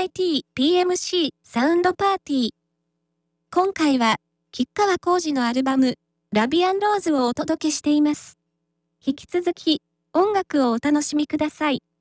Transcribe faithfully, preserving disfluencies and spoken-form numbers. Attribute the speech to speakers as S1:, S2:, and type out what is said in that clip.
S1: イティーピーエムシー サウンドパーティー。今回は、吉川晃司のアルバム、ラビアンローズをお届けしています。引き続き、音楽をお楽しみください。